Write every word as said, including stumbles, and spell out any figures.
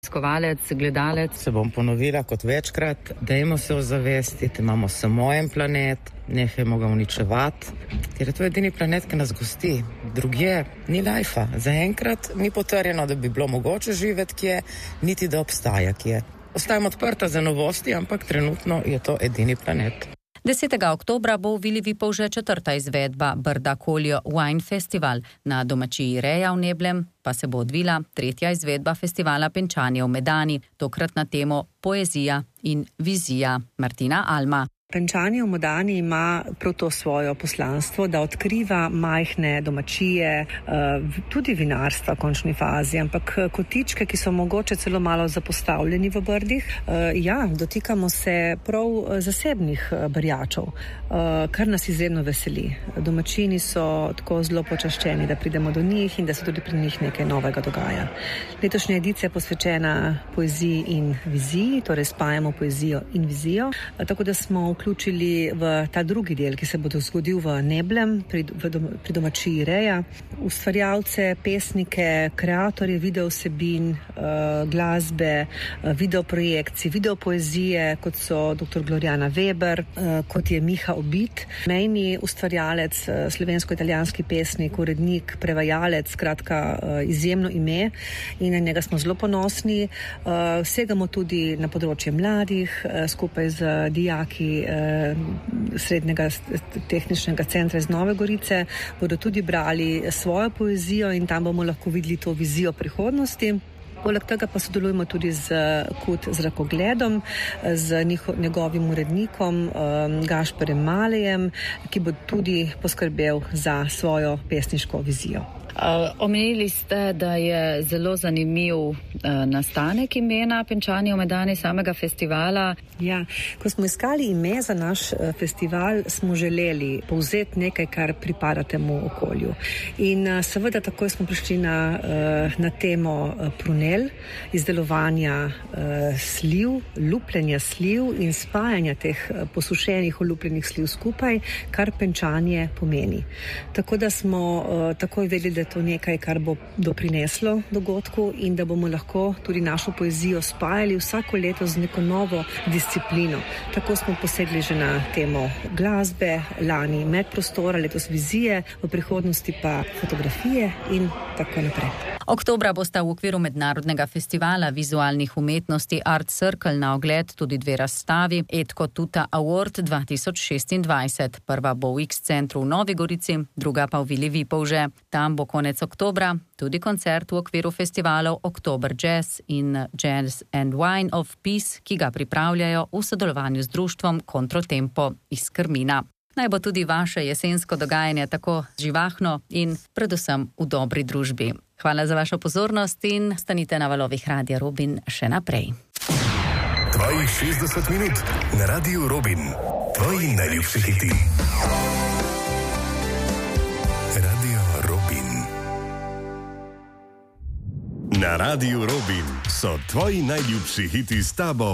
Skovalec, gledalec. Se bom ponovila kot večkrat, dajmo se ozavestiti, imamo samo en planet, nehajmo ga uničevati, ker je to edini planet, ki nas gosti. Drugje ni lajfa. Zaenkrat ni potrjeno, da bi bilo mogoče živeti kje, niti da obstaja kje. Ostajamo odprta za novosti, ampak trenutno je to edini planet. desetega oktobra bo v Vili Vipavže četrta izvedba Brda Koljo Wine Festival. Na domačiji Reja v Neblem pa se bo odvila tretja izvedba festivala Penčanje v Medani, tokrat na temo Poezija in vizija. Martina Alma. Penčanje v Medani ima prav to svojo poslanstvo, da odkriva majhne domačije, tudi vinarstva v končni fazi, ampak kotičke, ki so mogoče celo malo zapostavljeni v Brdih. Ja, dotikamo se prav zasebnih brjačev, kar nas izjemno veseli. Domačini so tako zelo počaščeni, da pridemo do njih in da se tudi pri njih nekaj novega dogaja. Letošnja edicija je posvečena poeziji in viziji, torej spajamo poezijo in vizijo, tako da smo vključili v ta drugi del, ki se bo zgodil v Neblem, pri, v dom, pri domačiji Reja. Ustvarjalce, pesnike, kreatorje videosebin, uh, glasbe, uh, videoprojekcij, videopoezije, kot so dr. Gloriana Weber, uh, kot je Miha Obit, mejni ustvarjalec, uh, slovensko-italijanski pesnik, urednik, prevajalec, skratka uh, izjemno ime in na njega smo zelo ponosni. Uh, segamo tudi na področje mladih, uh, skupaj z dijaki Srednjega tehničnega centra iz Nove Gorice, bodo tudi brali svojo poezijo in tam bomo lahko videli to vizijo prihodnosti. Poleg tega pa sodelujemo tudi z Kut zrakogledom, z njegovim urednikom Gašperjem Malejem, ki bo tudi poskrbel za svojo pesniško vizijo. Uh, omenili ste, da je zelo zanimiv uh, nastanek imena Penčanje v Medani, samega festivala. Ja, ko smo iskali ime za naš uh, festival, smo želeli povzeti nekaj, kar pripada temu okolju. In uh, seveda takoj smo prišli na, uh, na temo uh, prunel, izdelovanja uh, sliv, lupljenja sliv in spajanja teh uh, posušenih, olupljenih sliv skupaj, kar penčanje pomeni. Tako da smo uh, takoj vedeli, da je to nekaj, kar bo doprineslo dogodku in da bomo lahko tudi našo poezijo spajali vsako leto z neko novo disciplino. Tako smo posegli že na temo glasbe, lani medprostora, letos vizije, v prihodnosti pa fotografije in tako naprej. Oktobra bosta v okviru mednarodnega festivala vizualnih umetnosti Art Circle na ogled tudi dve razstavi, Edko Tuta Award dva tisoč šestindvajset. Prva bo v X centru v Novi Gorici, druga pa v Vili Vipavže. Tam bo konec oktobra tudi koncert v okviru festivalov Oktober Jazz in Jazz and Wine of Peace, ki ga pripravljajo v sodelovanju z društvom Kontrotempo iz Krmina. Naj bo tudi vaše jesensko dogajanje tako živahno in predvsem v dobri družbi. Hvala za vašo pozornost in stanite na valovih Radia Robin še naprej. šestdeset minut na Radiu Robin. Tvoji najljubši hiti. Radio Robin. Na Radiu Robin so tvoji najljubši hiti s tabo.